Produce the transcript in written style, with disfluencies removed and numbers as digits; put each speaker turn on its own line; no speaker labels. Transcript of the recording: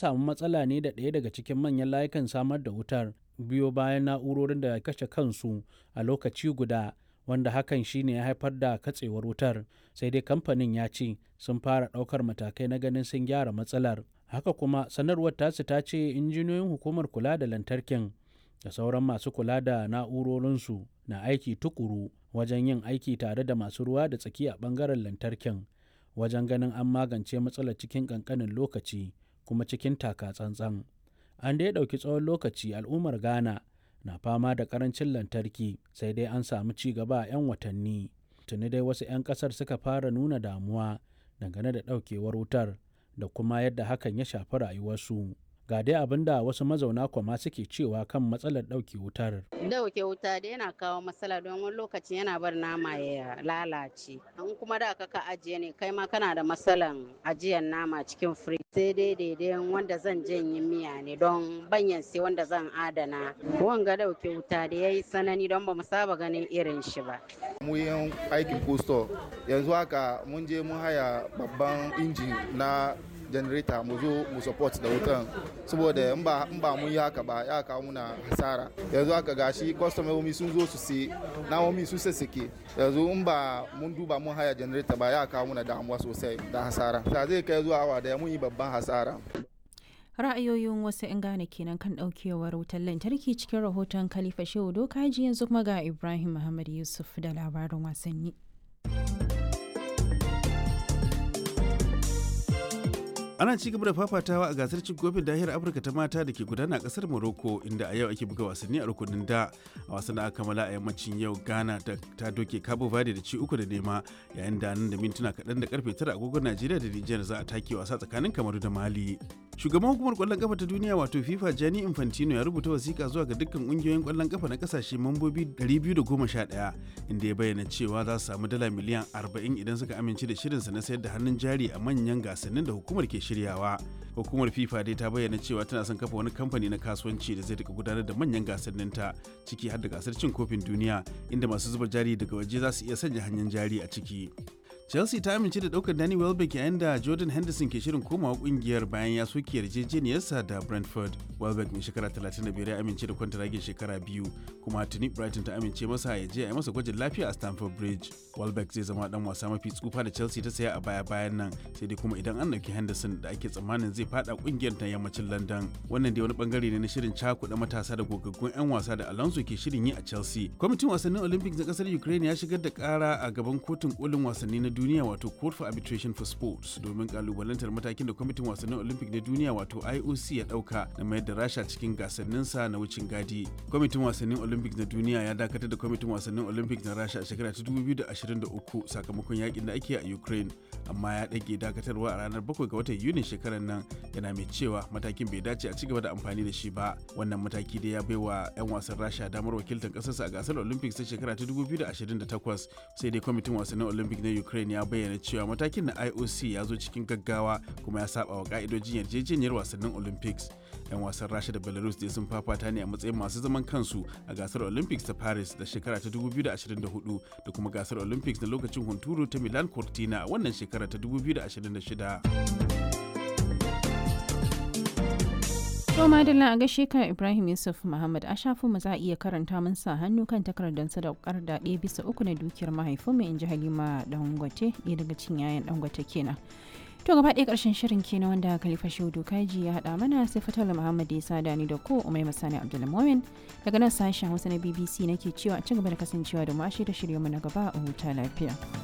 samu matsala ne da ɗaya daga cikin manyan layukan samar da wutar biyo bayan na'urorin da kashe kansu a lokaci guda, wanda hakan shine ya haifar da katsewar wutar. Sai dai kamfanin ya ce sun fara ɗaukar matakai na ganin sun gyara matsalar. Haka kuma sanarwar tasu ta ce injiniyoyin hukumar kula da lantarkin da sauran masu kula da na'urorinsu na aiki tukuru wajen yin aiki tare da masu ruwa da tsaki a ɓangaren lantarkin wajen ganin an magance matsalar cikin ƙanƙanin lokaci kuma cikin taka tsantsan. An dai ɗauki tsawon lokaci al'ummar Ghana na fama da ƙarancin lantarki, sai dai an samu ci gaba a 'yan watanni. Tuni dai wasu 'yan ƙasar suka fara nuna damuwa dangane da ɗaukewar wutar da kuma yadda hakan ya shafi rayuwarsu. Ga dai abin da wasu mazauna Kwama suke cewa kan matsalar ɗauke wutar.
Dauke wuta da yana kawo matsala don wani lokaci yana bar nama ya lalace. In kuma da ka ajiye ne kai ma kana da matsalan ajiyar nama cikin firij. Sai dai daidai wanda zan janye miya ne don banyan sai wanda zan adana. Wanga dauke wuta da yayi sanani don ba mu saba ganin irin shi ba.
Mu yin aikin posto yanzu haka mun je mun haya babban inji na generator mu zo mu support da wutan, saboda in ba mun yi haka ba ya kawo muna hasara. Yanzu haka gashi kwastomomi sun zo su sai namomi sun sassake, yanzu in ba mun duba mun haya generator ba ya kawo muna damuwa sosai da hasara. Ta zai kai zuwa awa da mun yi babban hasara.
Ra'ayoyin wasu 'yan Ghana kenan kan daukewar wutar lantarki cikin rahoton Khalifa Shehu Dokaji. Yanzu kuma ga Ibrahim Muhammad Yusuf da labarin wasanni.
Ana ci gaba da fafatawa a gasar cin kofin nahiyar Afirka ta mata da ke gudana a kasar Morocco, inda a yau ake buga wasanni a rukunin da. A wasan da aka kammala a yammacin yau, Ghana ta doke Cabo Verde da ci 3-0, yayin da nan da mintuna kaɗan da karfe 9 agogon Najeriya da Nijar za a take wasa tsakanin Kamaru da Mali. Shugaban hukumar kwallon kafa ta duniya wato FIFA Gianni Infantino ya rubuta wasiƙa zuwa ga dukkan ƙungiyoyin kwallon kafa na kasashe mambobi 211, inda ya bayyana cewa za su samu dala miliyan 40 idan suka amince da shirinsa na sayar da hannun jari a manyan gasannin da hukumar ke shiryawa. Hukumar FIFA dai ta bayyana cewa tana son kafa wani kamfani na kasuwanci da zai rika gudanar da manyan gasannin ta, ciki har da gasar cin kofin duniya, inda masu zuba jari daga waje za su iya sanya hannun jari a ciki. Chelsea ta amince da daukar Danny Welbeck yayin da Jordan Henderson ke shirin komawa kungiyar bayan ya soke yarjejeniyarsa da Brentford. Welbeck mai shekara 35 ya amince da kwantaragin shekara 2, kuma tuni Brighton ta amince masa ya je a yi masa gwajin lafiya a Stamford Bridge. Welbeck zai zama dan wasa mafi tsufa da Chelsea ta saya a baya-bayan nan, sai dai kuma idan an dauki Henderson da ake tsammanin zai fada kungiyar ta yammacin London. Wannan dai wani bangare ne na shirin cakuɗa matasa da gogaggun 'yan wasa da Alonso ke shirin yi a Chelsea. Kwamitin wasannin Olympics na kasar Ukraine ya shigar da kara a gaban kotun kolin wasanni na duniya wato Court for Arbitration for Sports domin kalubalantar matakin da kwamitin wasannin Olympic na duniya wato IOC ya dauka na mayar da Rasha cikin gasanninsa na wucin gadi. Kwamitin wasannin Olympic na duniya ya dakatar da kwamitin wasannin Olympic na Rasha a shekara ta 2023 sakamakon yakin da ake a Ukraine, amma ya dage dakatarwa a ranar 7 ga watan Yuni shekarar nan, yana mai cewa matakin bai dace a cigaba da amfani da shi ba. Wannan mataki da ya baiwa 'yan wasan Rasha damar wakiltar kasarsa a gasar Olympics ta shekara ta 2028, sai dai kwamitin wasannin Olympic na Ukraine ya bayyana cewa matakin na IOC ya zo cikin gaggawa kuma ya saba wa ka'idojin yarjejeniyar wasannin Olympics. 'Yan wasan Rasha da Belarus dai sun fafata ne a matsayin masu zaman kansu a gasar Olympics ta Paris da shekara ta 2024 da kuma gasar Olympics na lokacin hunturu ta Milan Cortina a wannan shekara ta 2026.
To madalla a gaishe ka Ibrahim Yusuf Muhammad, a shafin mu za a iya karanta mun sa hannu kan takardar sadaukar da 1/3 na dukiyar mahaifinmu in ji Halima Dangote, ɗaya daga cikin yayan Dangote kenan. To gaba ɗaya ƙarshen shirin kenan wanda Khalifa Shehu Dokaji ya haɗa mana, sai Fatala Muhammad ya sada ni da ko Umai Masani Abdulmumin daga nan sashen Hausa na BBC nake cewa a ci gaba da kasancewa da mu a shirye-shiryenmu na gaba a huta lafiya.